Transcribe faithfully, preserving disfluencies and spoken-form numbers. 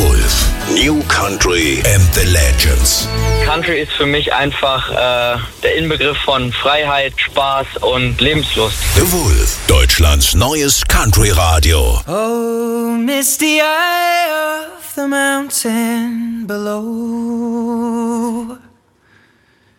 Wolf. New Country and the Legends. Country ist für mich einfach äh, der Inbegriff von Freiheit, Spaß und Lebenslust. The Wolf, Deutschlands neues Country-Radio. Oh, misty eye of the mountain below.